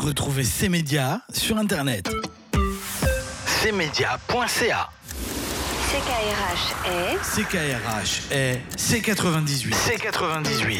Retrouvez ces médias sur Internet. Cmedia.ca. CKRH est CKRH est C98.